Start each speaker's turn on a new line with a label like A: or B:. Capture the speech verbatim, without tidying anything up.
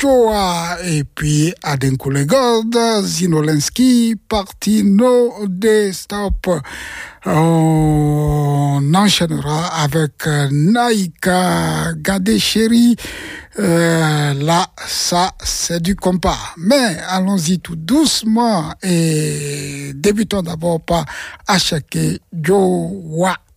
A: Joa et puis Adenkulegod, Zinolenski, Partino de Stop. On enchaînera avec Naïka Gadesheri. Euh, là, ça, c'est du compas. Mais allons-y tout doucement et débutons d'abord par Achake Joa.